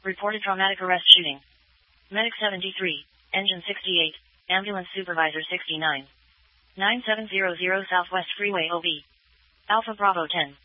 Reported traumatic arrest shooting. Medic 73. Engine 68. Ambulance supervisor 69. 9700 Southwest Freeway OB. Alpha Bravo 10.